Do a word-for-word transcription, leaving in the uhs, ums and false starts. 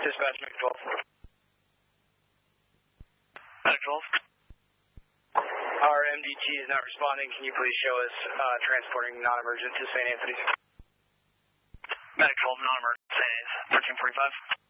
Dispatch, Medic twelve. Medic twelve. Our M D G is not responding. Can you please show us uh, transporting non-emergent to Saint Anthony's? Medic twelve, non-emergent, Saint Anthony's, thirteen forty-five.